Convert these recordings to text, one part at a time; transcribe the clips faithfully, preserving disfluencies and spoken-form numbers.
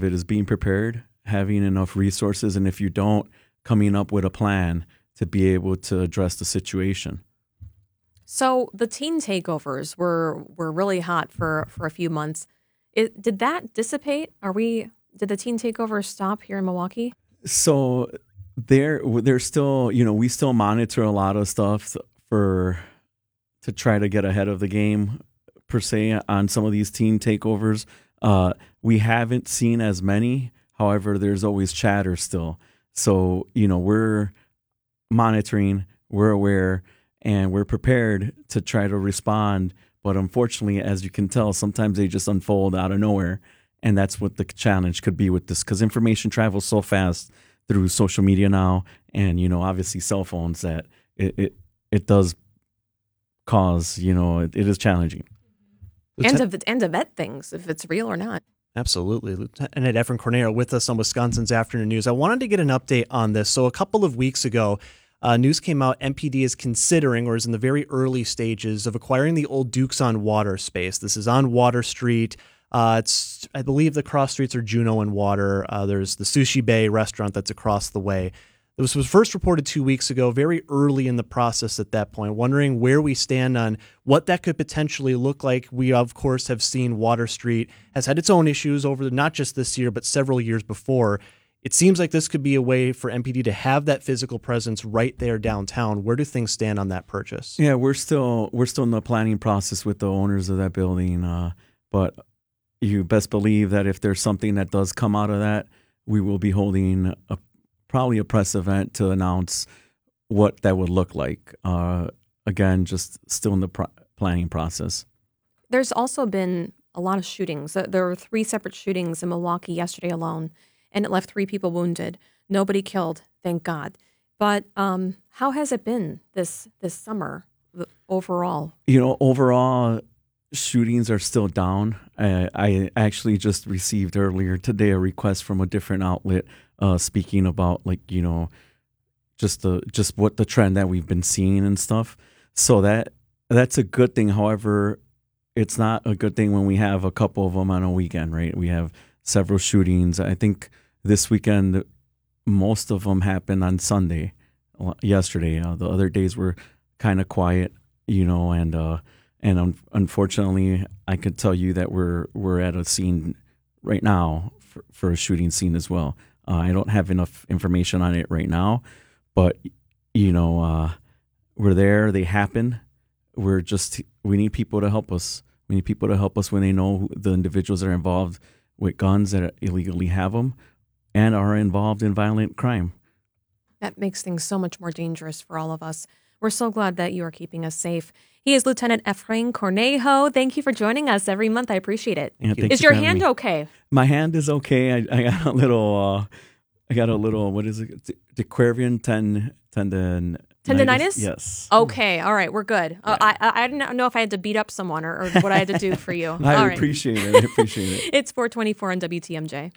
of it is being prepared, having enough resources, and if you don't, coming up with a plan to be able to address the situation. So the teen takeovers were were really hot for, for a few months. It, did that dissipate? Are we did the teen takeovers stop here in Milwaukee? So there, there's still, you know, we still monitor a lot of stuff for to try to get ahead of the game per se on some of these teen takeovers. Uh, we haven't seen as many. However, there's always chatter still. So, you know, we're monitoring, we're aware, and we're prepared to try to respond. But unfortunately, as you can tell, sometimes they just unfold out of nowhere. And that's what the challenge could be with this, because information travels so fast through social media now and, you know, obviously cell phones that it, it, it does cause, you know, it, it is challenging. And to, and to vet things, if it's real or not. Absolutely. Lieutenant Efren Cornejo with us on Wisconsin's Afternoon News. I wanted to get an update on this. So a couple of weeks ago, uh, news came out M P D is considering or is in the very early stages of acquiring the old Dukes on Water space. This is on Water Street. Uh, it's I believe the cross streets are Juno and Water. Uh, there's the Sushi Bay restaurant that's across the way. This was first reported two weeks ago, very early in the process at that point, wondering where we stand on what that could potentially look like. We, of course, have seen Water Street has had its own issues over not just this year, but several years before. It seems like this could be a way for M P D to have that physical presence right there downtown. Where do things stand on that purchase? Yeah, we're still we're still in the planning process with the owners of that building, uh, but you best believe that if there's something that does come out of that, we will be holding a probably a press event to announce what that would look like. Uh, again, just still in the pro- planning process. There's also been a lot of shootings. There were three separate shootings in Milwaukee yesterday alone, and it left three people wounded. Nobody killed, thank God. But um, how has it been this this summer overall? You know, overall, shootings are still down. I, I actually just received earlier today a request from a different outlet uh, speaking about, like, you know, just the just what the trend that we've been seeing and stuff. So that that's a good thing. However, it's not a good thing when we have a couple of them on a weekend, right? We have several shootings. I think this weekend, most of them happened on Sunday, yesterday. Uh, the other days were kind of quiet, you know, and uh, and un- unfortunately, I could tell you that we're we're at a scene right now for, for a shooting scene as well. Uh, I don't have enough information on it right now, but you know, uh, we're there. They happen. We're just we need people to help us. We need people to help us when they know who the individuals that are involved with guns that illegally have them and are involved in violent crime. That makes things so much more dangerous for all of us. We're so glad that you are keeping us safe. He is Lieutenant Efren Cornejo. Thank you for joining us every month. I appreciate it. Yeah, is you your hand me. okay? My hand is okay. I, I got a little, uh, I got a little, what is it? Dequervian ten, tendon. Tendonitis? Yes. Okay. All right. We're good. Yeah. Uh, I, I I didn't know if I had to beat up someone or, or what I had to do for you. I all appreciate right. it. I appreciate it. It's four twenty-four on W T M J.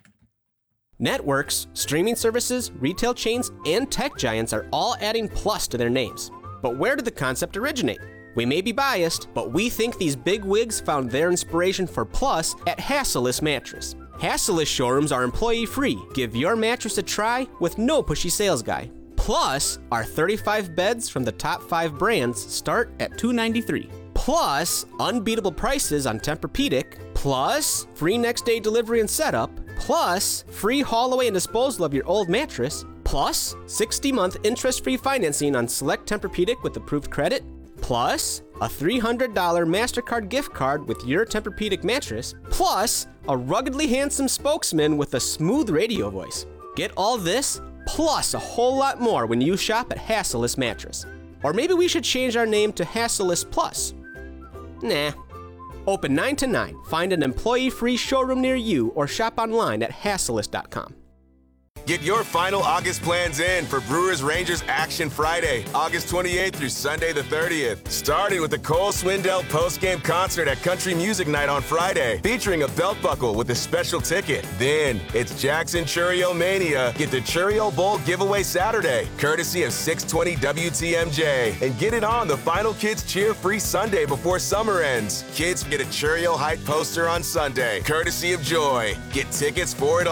Networks, streaming services, retail chains, and tech giants are all adding plus to their names. But where did the concept originate? We may be biased, but we think these big wigs found their inspiration for plus at Hassellus Mattress. Hassellus showrooms are employee-free. Give your mattress a try with no pushy sales guy. Plus, our thirty-five beds from the top five brands start at two hundred ninety-three dollars. Plus, unbeatable prices on Tempur-Pedic. Plus, free next-day delivery and setup. Plus, free haul away and disposal of your old mattress. Plus, sixty-month interest-free financing on select Tempur-Pedic with approved credit. Plus, a three hundred dollars MasterCard gift card with your Tempur-Pedic mattress. Plus, a ruggedly handsome spokesman with a smooth radio voice. Get all this, plus a whole lot more when you shop at Hassellus Mattress. Or maybe we should change our name to Hassellus Plus. Nah. Open nine to nine. Find an employee-free showroom near you or shop online at hassellus dot com. Get your final August plans in for Brewers Rangers Action Friday, August twenty-eighth through Sunday the thirtieth. Starting with the Cole Swindell postgame concert at Country Music Night on Friday, featuring a belt buckle with a special ticket. Then it's Jackson Churio Mania. Get the Churio Bowl giveaway Saturday, courtesy of six twenty W T M J. And get it on the Final Kids Cheer Free Sunday before summer ends. Kids get a Churio Hype poster on Sunday, courtesy of Joy. Get tickets for it all.